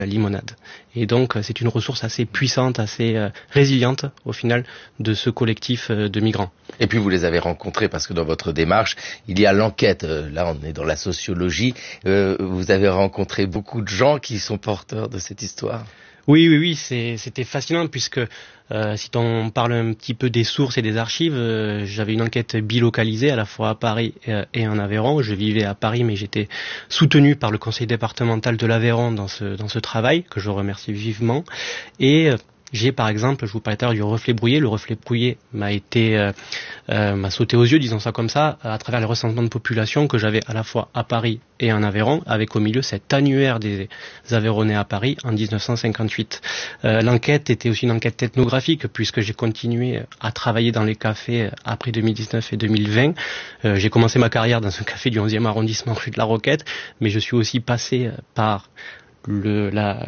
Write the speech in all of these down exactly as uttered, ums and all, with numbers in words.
limonade. Et donc c'est une ressource assez puissante, assez euh, résiliente au final de ce collectif euh, de migrants. Et puis vous les avez rencontrés parce que dans votre démarche, il y a l'enquête. Là on est dans la sociologie. Euh, vous avez rencontré beaucoup de gens qui sont porteurs de cette histoire. Oui, oui, oui, c'est, c'était fascinant puisque euh, si on parle un petit peu des sources et des archives, euh, j'avais une enquête bilocalisée à la fois à Paris et, et en Aveyron. Je vivais à Paris, mais j'étais soutenu par le conseil départemental de l'Aveyron dans ce dans ce travail que je remercie vivement. Et euh, j'ai par exemple, je vous parlais tout à l'heure du reflet brouillé. Le reflet brouillé m'a été euh, euh, m'a sauté aux yeux, disons ça comme ça, à travers les recensements de population que j'avais à la fois à Paris et en Aveyron, avec au milieu cet annuaire des Aveyronnais à Paris en dix-neuf cent cinquante-huit. Euh, l'enquête était aussi une enquête ethnographique puisque j'ai continué à travailler dans les cafés après deux mille dix-neuf et deux mille vingt. Euh, j'ai commencé ma carrière dans un café du onzième arrondissement rue de la Roquette, mais je suis aussi passé par Le, la,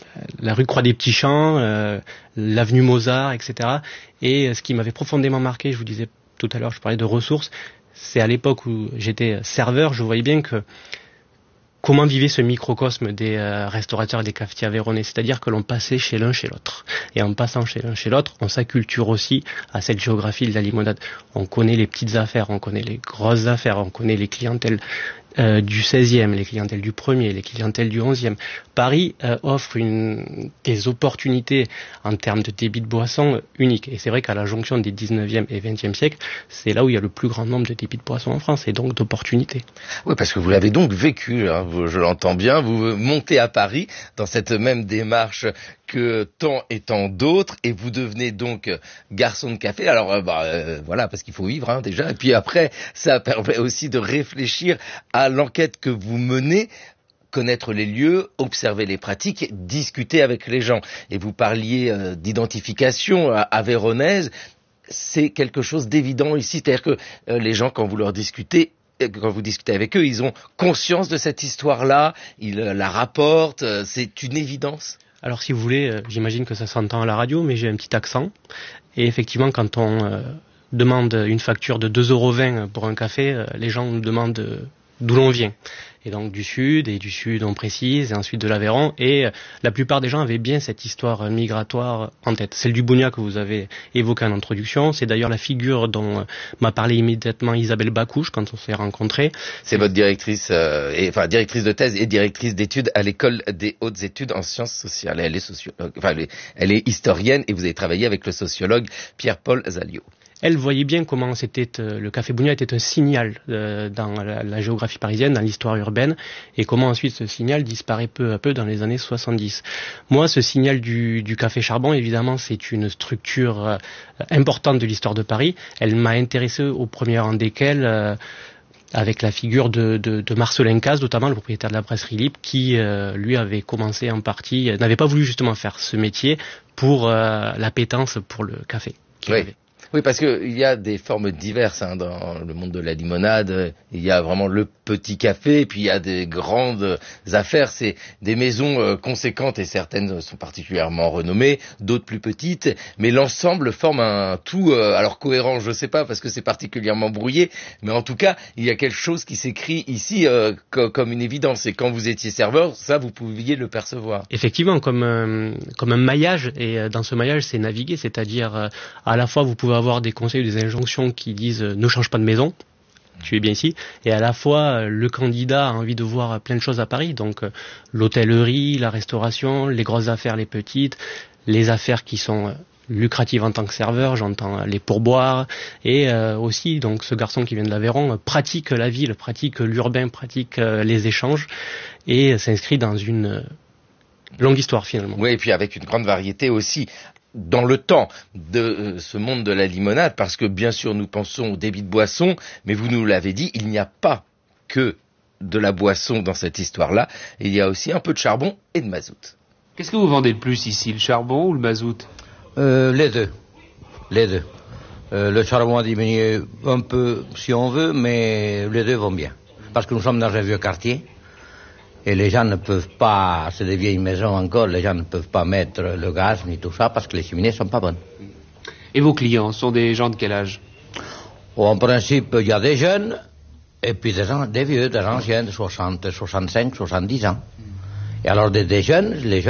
la rue Croix des Petits Champs, euh, l'avenue Mozart, et cetera. Et ce qui m'avait profondément marqué, je vous disais tout à l'heure, je parlais de ressources, c'est à l'époque où j'étais serveur, je voyais bien que comment vivait ce microcosme des euh, restaurateurs et des cafetiers aveyronnais, c'est-à-dire que l'on passait chez l'un chez l'autre. Et en passant chez l'un chez l'autre, on s'acculture aussi à cette géographie de la limonade. On connaît les petites affaires, on connaît les grosses affaires, on connaît les clientèles Euh, du seizième, les clientèles du premier, les clientèles du onzième. Paris euh, offre une, des opportunités en termes de débit de boissons uniques. Et c'est vrai qu'à la jonction des dix-neuvième et vingtième siècles, c'est là où il y a le plus grand nombre de débits de boissons en France et donc d'opportunités. Oui, parce que vous l'avez donc vécu, hein, vous, je l'entends bien, vous montez à Paris dans cette même démarche que tant et tant d'autres, et vous devenez donc garçon de café. Alors euh, bah, euh, voilà, parce qu'il faut vivre hein, déjà, et puis après, ça permet aussi de réfléchir à l'enquête que vous menez, connaître les lieux, observer les pratiques, discuter avec les gens. Et vous parliez euh, d'identification euh, aveyronnaise, c'est quelque chose d'évident ici, c'est-à-dire que euh, les gens, quand vous leur discutez, quand vous discutez avec eux, ils ont conscience de cette histoire-là, ils euh, la rapportent, euh, c'est une évidence. Alors si vous voulez, euh, j'imagine que ça s'entend à la radio, mais j'ai un petit accent. Et effectivement, quand on euh, demande une facture de deux euros vingt pour un café, euh, les gens nous demandent euh, d'où l'on vient. Et donc du sud, et du sud on précise, et ensuite de l'Aveyron. Et euh, la plupart des gens avaient bien cette histoire migratoire en tête. Celle du Bougnac que vous avez évoquée en introduction, c'est d'ailleurs la figure dont euh, m'a parlé immédiatement Isabelle Bacouche quand on s'est rencontrés. C'est votre directrice, euh, et, enfin directrice de thèse et directrice d'études à l'école des hautes études en sciences sociales. Elle est sociologue, enfin elle est, elle est historienne, et vous avez travaillé avec le sociologue Pierre-Paul Zaliot. Elle voyait bien comment c'était euh, le café Bougnac était un signal euh, dans la, la géographie parisienne, dans l'histoire urbaine, et comment ensuite ce signal disparaît peu à peu dans les années soixante-dix. Moi, ce signal du, du café Charbon, évidemment, c'est une structure euh, importante de l'histoire de Paris. Elle m'a intéressé au premier rang desquels euh, avec la figure de, de, de Marcelin Caz, notamment le propriétaire de la brasserie Libre, qui euh, lui avait commencé en partie, euh, n'avait pas voulu justement faire ce métier pour euh, l'appétence pour le café. Oui. Oui, parce que il y a des formes diverses hein, dans le monde de la limonade. Il y a vraiment le petit café, puis il y a des grandes affaires. C'est des maisons euh, conséquentes et certaines sont particulièrement renommées, d'autres plus petites. Mais l'ensemble forme un tout, euh, alors cohérent, je sais pas, parce que c'est particulièrement brouillé. Mais en tout cas, il y a quelque chose qui s'écrit ici euh, co- comme une évidence. Et quand vous étiez serveur, ça, vous pouviez le percevoir. Effectivement, comme un, comme un maillage. Et dans ce maillage, c'est naviguer, c'est-à-dire euh, à la fois vous pouvez avoir des conseils ou des injonctions qui disent euh, ne change pas de maison, tu es bien ici, et à la fois euh, le candidat a envie de voir plein de choses à Paris, donc euh, l'hôtellerie, la restauration, les grosses affaires, les petites, les affaires qui sont euh, lucratives en tant que serveur, j'entends les pourboires, et euh, aussi donc ce garçon qui vient de l'Aveyron euh, pratique la ville, pratique l'urbain, pratique euh, les échanges, et euh, s'inscrit dans une euh, longue histoire finalement. Oui, et puis avec une grande variété aussi dans le temps de euh, ce monde de la limonade, parce que bien sûr nous pensons au débit de boisson, mais vous nous l'avez dit, il n'y a pas que de la boisson dans cette histoire-là, il y a aussi un peu de charbon et de mazout. Qu'est-ce que vous vendez le plus ici, le charbon ou le mazout? euh, Les deux, les deux. Euh, le charbon a diminué un peu si on veut, mais les deux vont bien, parce que nous sommes dans un vieux quartier. Et les gens ne peuvent pas, c'est des vieilles maisons encore, les gens ne peuvent pas mettre le gaz ni tout ça parce que les cheminées sont pas bonnes. Et vos clients sont des gens de quel âge? Oh, en principe, il y a des jeunes et puis des, des vieux, des anciens de soixante, soixante-cinq, soixante-dix ans. Et alors des, des jeunes, les jeunes